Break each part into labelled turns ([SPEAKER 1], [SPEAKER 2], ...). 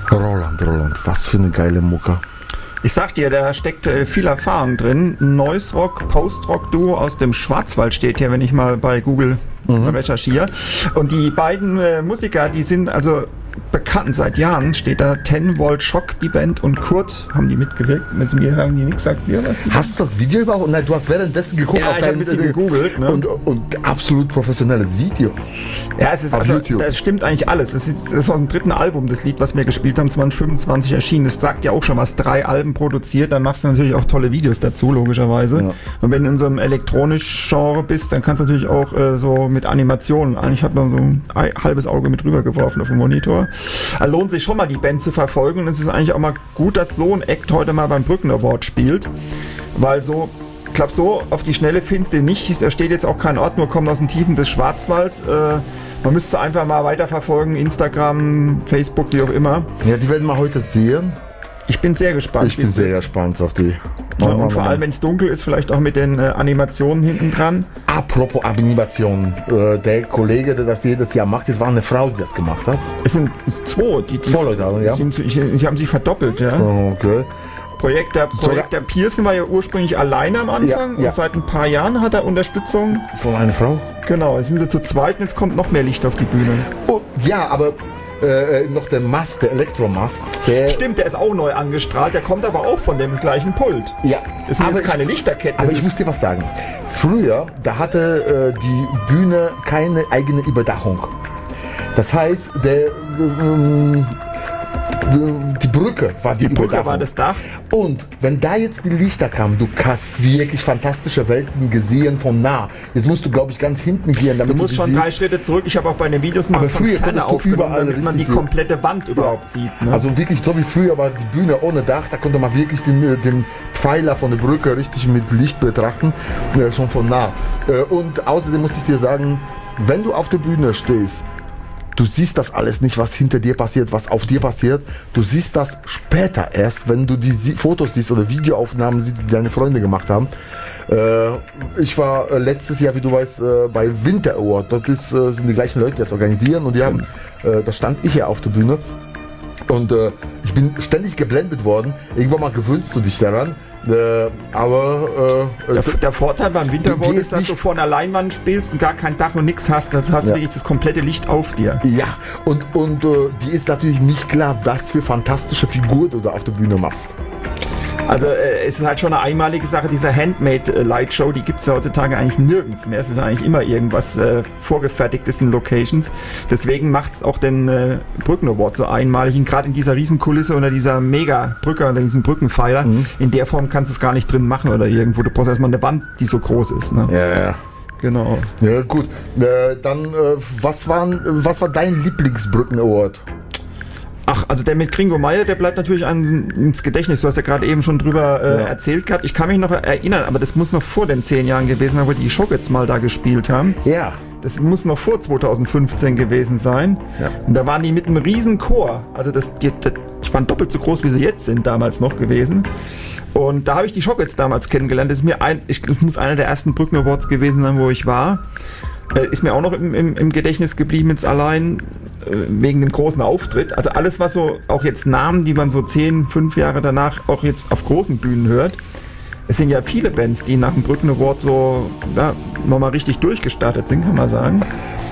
[SPEAKER 1] Roland, was für eine geile Mucke.
[SPEAKER 2] Ich sag dir, da steckt viel Erfahrung drin. Noise Rock, Post-Rock Duo aus dem Schwarzwald steht hier, wenn ich mal bei Google recherchiere. Und die beiden Musiker, die sind also bekannt seit Jahren, steht da 10 Volt Shock, die Band, und Kurt haben die mitgewirkt. Wenn sie mir sagen, die nichts sagt dir was.
[SPEAKER 1] Hast du das Video überhaupt? Nein, du hast währenddessen geguckt
[SPEAKER 2] auf dein Video gegoogelt. Ne?
[SPEAKER 1] Und absolut professionelles Video.
[SPEAKER 2] Ja, es ist
[SPEAKER 1] auf YouTube.
[SPEAKER 2] Das stimmt eigentlich alles. Das ist auch im dritten Album, das Lied, was wir gespielt haben, 2025 erschienen. Das sagt ja auch schon was, 3 Alben produziert, dann machst du natürlich auch tolle Videos dazu, logischerweise. Ja. Und wenn du in so einem elektronisch Genre bist, dann kannst du natürlich auch so mit Animationen, eigentlich hat man so ein halbes Auge mit rübergeworfen auf dem Monitor. Also lohnt sich schon mal, die Band zu verfolgen, und es ist eigentlich auch mal gut, dass so ein Act heute mal beim Brücken Award spielt, weil so, ich glaube, so auf die Schnelle findest du nicht, da steht jetzt auch kein Ort, nur kommt aus den Tiefen des Schwarzwalds. Man müsste einfach mal weiterverfolgen, Instagram, Facebook, wie auch immer.
[SPEAKER 1] Ja, die werden wir heute sehen.
[SPEAKER 2] Ich bin sehr gespannt.
[SPEAKER 1] Ich bin sehr gespannt auf die.
[SPEAKER 2] Ja, und vor allem, wenn es dunkel ist, vielleicht auch mit den Animationen hinten dran.
[SPEAKER 1] Apropos Animationen, der Kollege, der das jedes Jahr macht, es war eine Frau, die das gemacht hat.
[SPEAKER 2] Es sind zwei
[SPEAKER 1] Leute, ja.
[SPEAKER 2] Die haben sich verdoppelt, ja.
[SPEAKER 1] Okay.
[SPEAKER 2] Projektor Pearson war ja ursprünglich alleine am Anfang, und seit ein paar Jahren hat er Unterstützung.
[SPEAKER 1] Von einer Frau?
[SPEAKER 2] Genau, jetzt sind sie zu zweit und jetzt kommt noch mehr Licht auf die Bühne.
[SPEAKER 1] Oh, ja, aber noch der Mast, der Elektromast.
[SPEAKER 2] Stimmt, der ist auch neu angestrahlt, der kommt aber auch von dem gleichen Pult.
[SPEAKER 1] Ja.
[SPEAKER 2] Das sind jetzt keine Lichterketten.
[SPEAKER 1] Aber ich muss dir was sagen. Früher, da hatte die Bühne keine eigene Überdachung. Das heißt, die Brücke war die Überdachung.
[SPEAKER 2] Brücke war das Dach.
[SPEAKER 1] Und wenn da jetzt die Lichter kamen, du hast wirklich fantastische Welten gesehen von nah. Jetzt musst du, glaube ich, ganz hinten gehen, damit
[SPEAKER 2] du musst schon siehst. 3 Schritte zurück. Ich habe auch bei den Videos mal
[SPEAKER 1] von Ferne aufgenommen,
[SPEAKER 2] damit man die komplette Wand überhaupt sieht. Ne?
[SPEAKER 1] Also wirklich, so wie früher war die Bühne ohne Dach, da konnte man wirklich den Pfeiler von der Brücke richtig mit Licht betrachten, schon von nah. Und außerdem muss ich dir sagen, wenn du auf der Bühne stehst, du siehst das alles nicht, was hinter dir passiert, was auf dir passiert. Du siehst das später erst, wenn du die Fotos siehst oder Videoaufnahmen siehst, die deine Freunde gemacht haben. Ich war letztes Jahr, wie du weißt, bei Winter Award. Dort sind die gleichen Leute, die das organisieren. Und die haben, da stand ich ja auf der Bühne. Und ich bin ständig geblendet worden. Irgendwann mal gewöhnst du dich daran. Aber
[SPEAKER 2] der Vorteil beim Winterwald ist, dass du vor einer Leinwand spielst und gar kein Dach und nichts hast. Das hast wirklich das komplette Licht auf dir.
[SPEAKER 1] Ja, und die ist natürlich nicht klar, was für fantastische Figur du da auf der Bühne machst.
[SPEAKER 2] Also es ist halt schon eine einmalige Sache, diese Handmade-Lightshow, die gibt es ja heutzutage eigentlich nirgends mehr. Es ist eigentlich immer irgendwas vorgefertigtes in Locations. Deswegen macht es auch den Brücken-Award so einmalig. Und gerade in dieser Riesenkulisse oder dieser Mega-Brücke oder diesen Brückenpfeiler, in der Form kannst du es gar nicht drin machen oder irgendwo. Du brauchst erstmal eine Wand, die so groß ist. Ne?
[SPEAKER 1] Ja.
[SPEAKER 2] Genau.
[SPEAKER 1] Ja, gut. Dann, was war dein Lieblingsbrücken-Award?
[SPEAKER 2] Ach, also der mit Gringo Meier, der bleibt natürlich ins Gedächtnis. Du hast ja gerade eben schon drüber erzählt gehabt. Ich kann mich noch erinnern, aber das muss noch vor den 10 Jahren gewesen sein, wo die Showgets mal da gespielt haben.
[SPEAKER 1] Ja.
[SPEAKER 2] Das muss noch vor 2015 gewesen sein. Ja. Und da waren die mit einem riesen Chor. Also die waren doppelt so groß, wie sie jetzt sind, damals noch gewesen. Und da habe ich die Showgets damals kennengelernt. Das muss einer der ersten Brücken Awards gewesen sein, wo ich war. Ist mir auch noch im Gedächtnis geblieben, jetzt allein wegen dem großen Auftritt. Also alles, was so, auch jetzt Namen, die man so 5 Jahre danach auch jetzt auf großen Bühnen hört. Es sind ja viele Bands, die nach dem Brücken Award so nochmal richtig durchgestartet sind, kann man sagen.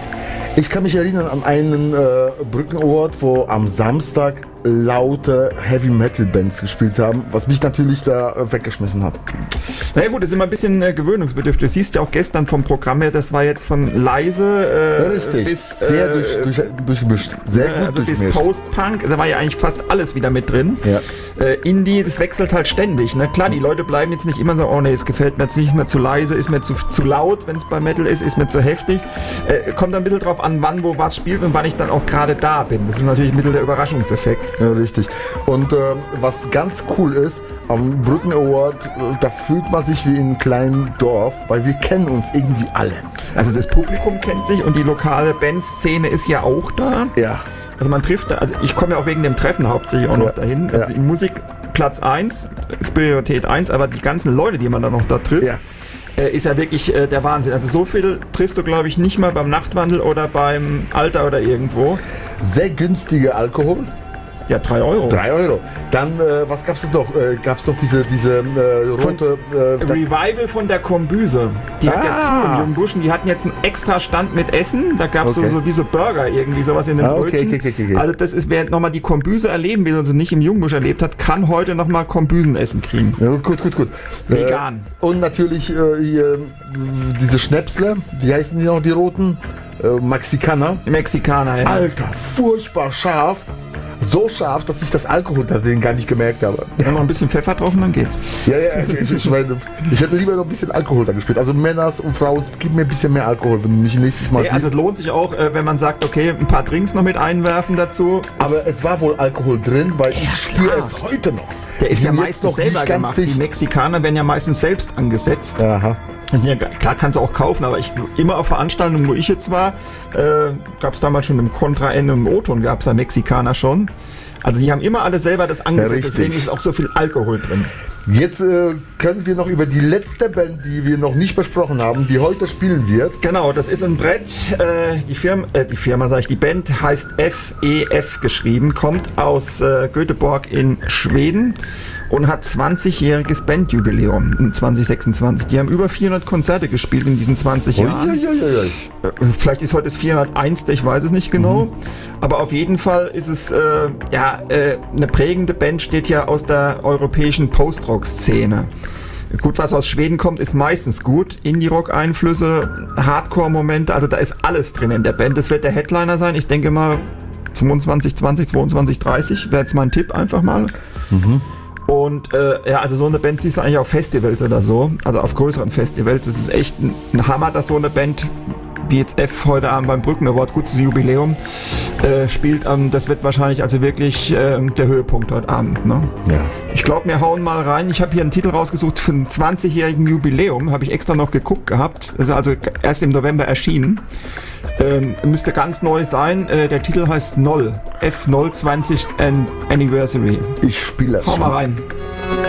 [SPEAKER 1] Ich kann mich erinnern an einen Brücken Award, wo am Samstag laute Heavy Metal Bands gespielt haben, was mich natürlich da weggeschmissen hat.
[SPEAKER 2] Naja gut, das ist immer ein bisschen gewöhnungsbedürftig. Du siehst ja auch gestern vom Programm her, das war jetzt von leise
[SPEAKER 1] bis sehr durchgemischt. Sehr gut
[SPEAKER 2] also bis Post-Punk, da war ja eigentlich fast alles wieder mit drin. Ja. Indie, das wechselt halt ständig. Ne? Klar, die Leute bleiben jetzt nicht immer so, oh nee, es gefällt mir jetzt nicht mehr zu leise, ist mir zu laut, wenn es bei Metal ist mir zu heftig. Kommt ein bisschen drauf an, wann wo was spielt und wann ich dann auch gerade da bin. Das ist natürlich ein bisschen der Überraschungseffekt.
[SPEAKER 1] Ja, richtig. Und was ganz cool ist, am Brücken Award, da fühlt man sich wie in einem kleinen Dorf, weil wir kennen uns irgendwie alle.
[SPEAKER 2] Also das Publikum kennt sich und die lokale Bandszene ist ja auch da.
[SPEAKER 1] Ja.
[SPEAKER 2] Also man trifft, also ich komme ja auch wegen dem Treffen hauptsächlich auch noch dahin. Also die Musik Platz 1, ist Priorität 1, aber die ganzen Leute, die man dann noch da trifft, ist ja wirklich der Wahnsinn. Also so viel triffst du, glaube ich, nicht mal beim Nachtwandel oder beim Alter oder irgendwo.
[SPEAKER 1] Sehr günstiger Alkohol.
[SPEAKER 2] Ja, 3 Euro.
[SPEAKER 1] 3 Euro. Dann, was gab's denn noch? Gab's doch diese rote...
[SPEAKER 2] Revival von der Kombüse. Die hat ja zu im Jungbuschen. Die hatten jetzt einen extra Stand mit Essen. Da gab's so wie so Burger, irgendwie sowas in den Brötchen.
[SPEAKER 1] Okay.
[SPEAKER 2] Also das ist, wer nochmal die Kombüse erleben will und sie nicht im Jungbusch erlebt hat, kann heute nochmal Kombüsenessen kriegen.
[SPEAKER 1] Ja, gut.
[SPEAKER 2] Vegan.
[SPEAKER 1] Und natürlich hier, diese Schnäpsle, wie heißen die noch, die roten? Mexikaner,
[SPEAKER 2] ja.
[SPEAKER 1] Alter, furchtbar scharf. So scharf, dass ich das Alkohol da drin gar nicht gemerkt habe.
[SPEAKER 2] Wenn noch ein bisschen Pfeffer drauf und dann geht's.
[SPEAKER 1] Ja, ich meine, ich hätte lieber noch ein bisschen Alkohol da gespielt. Also Männers und Frauen, gib mir ein bisschen mehr Alkohol, wenn du mich nächstes Mal siehst.
[SPEAKER 2] Also es lohnt sich auch, wenn man sagt, okay, ein paar Drinks noch mit einwerfen dazu.
[SPEAKER 1] Aber es war wohl Alkohol drin, weil ich spüre es heute noch.
[SPEAKER 2] Der ist ja meistens selber gemacht. Die Mexikaner werden ja meistens selbst angesetzt.
[SPEAKER 1] Aha.
[SPEAKER 2] Ja, klar kannst du auch kaufen, aber immer auf Veranstaltungen, wo ich jetzt war, gab es damals schon im Contra N im O-Ton, gab es da Mexikaner schon. Also die haben immer alle selber das angesetzt,
[SPEAKER 1] ja,
[SPEAKER 2] deswegen ist auch so viel Alkohol drin.
[SPEAKER 1] Jetzt können wir noch über die letzte Band, die wir noch nicht besprochen haben, die heute spielen wird.
[SPEAKER 2] Genau, das ist ein Brett. Die Band heißt FEF geschrieben, kommt aus Göteborg in Schweden und hat 20-jähriges Bandjubiläum in 2026. Die haben über 400 Konzerte gespielt in diesen 20 Jahren. Vielleicht ist heute das 401. Ich weiß es nicht genau. Aber auf jeden Fall ist es eine prägende Band, steht ja aus der europäischen Post-Rock-Szene. Gut, was aus Schweden kommt, ist meistens gut. Indie-Rock-Einflüsse, Hardcore-Momente, also da ist alles drin in der Band. Das wird der Headliner sein. Ich denke mal 22, 30 wäre jetzt mein Tipp einfach mal. Und also so eine Band siehst du eigentlich auf Festivals oder so, also auf größeren Festivals. Es ist echt ein Hammer, dass so eine Band wie jetzt F heute Abend beim Brücken Award, gutes Jubiläum, spielt. Das wird wahrscheinlich also wirklich der Höhepunkt heute Abend. Ne?
[SPEAKER 1] Ja.
[SPEAKER 2] Ich glaube, wir hauen mal rein. Ich habe hier einen Titel rausgesucht für ein 20-jährigen Jubiläum. Habe ich extra noch geguckt gehabt. Das ist also erst im November erschienen. Müsste ganz neu sein. Der Titel heißt Noll. F0 20 Anniversary.
[SPEAKER 1] Ich spiele das
[SPEAKER 2] Hau
[SPEAKER 1] schon.
[SPEAKER 2] mal rein.